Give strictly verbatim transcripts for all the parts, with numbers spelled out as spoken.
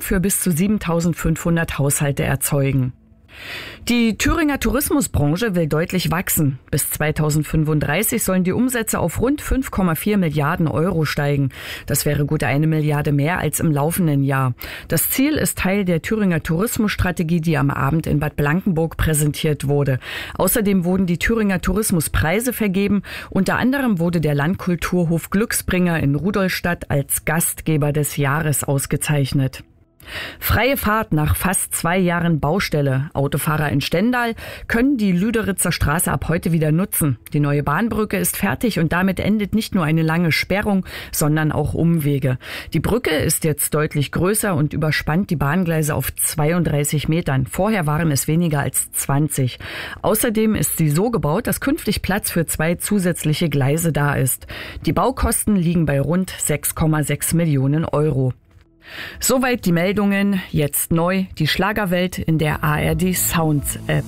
für bis zu siebentausendfünfhundert Haushalte erzeugen. Die Thüringer Tourismusbranche will deutlich wachsen. Bis zweitausendfünfunddreißig sollen die Umsätze auf rund fünf Komma vier Milliarden Euro steigen. Das wäre gut eine Milliarde mehr als im laufenden Jahr. Das Ziel ist Teil der Thüringer Tourismusstrategie, die am Abend in Bad Blankenburg präsentiert wurde. Außerdem wurden die Thüringer Tourismuspreise vergeben. Unter anderem wurde der Landkulturhof Glücksbringer in Rudolstadt als Gastgeber des Jahres ausgezeichnet. Freie Fahrt nach fast zwei Jahren Baustelle. Autofahrer in Stendal können die Lüderitzer Straße ab heute wieder nutzen. Die neue Bahnbrücke ist fertig und damit endet nicht nur eine lange Sperrung, sondern auch Umwege. Die Brücke ist jetzt deutlich größer und überspannt die Bahngleise auf zweiunddreißig Metern. Vorher waren es weniger als zwanzig. Außerdem ist sie so gebaut, dass künftig Platz für zwei zusätzliche Gleise da ist. Die Baukosten liegen bei rund sechs Komma sechs Millionen Euro. Soweit die Meldungen. Jetzt neu die Schlagerwelt in der A R D Sounds App.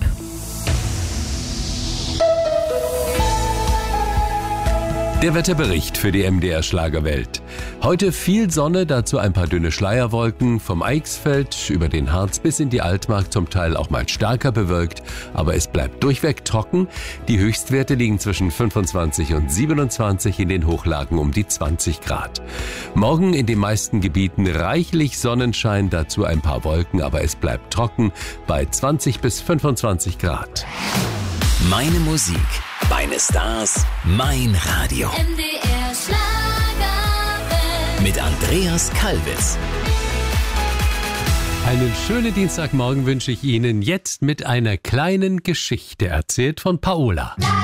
Der Wetterbericht für die M D R Schlagerwelt. Heute viel Sonne, dazu ein paar dünne Schleierwolken, vom Eichsfeld über den Harz bis in die Altmark, zum Teil auch mal stärker bewölkt, aber es bleibt durchweg trocken. Die Höchstwerte liegen zwischen fünfundzwanzig und siebenundzwanzig, in den Hochlagen um die zwanzig Grad. Morgen in den meisten Gebieten reichlich Sonnenschein, dazu ein paar Wolken, aber es bleibt trocken bei zwanzig bis fünfundzwanzig Grad. Meine Musik, meine Stars, mein Radio. M D R Schlagerwelt. Mit Andreas Kalbitz. Einen schönen Dienstagmorgen wünsche ich Ihnen, jetzt mit einer kleinen Geschichte, erzählt von Paola.